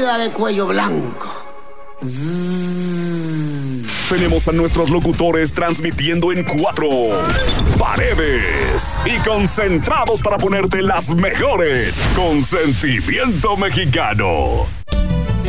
queda de cuello blanco. Tenemos a nuestros locutores transmitiendo en 4 paredes y concentrados para ponerte las mejores con Sentimiento Mexicano.